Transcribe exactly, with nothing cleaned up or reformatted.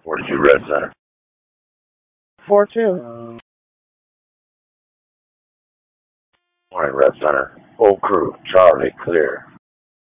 forty-two Red Center. four two. Morning, Red Center. Full crew. Charlie, clear.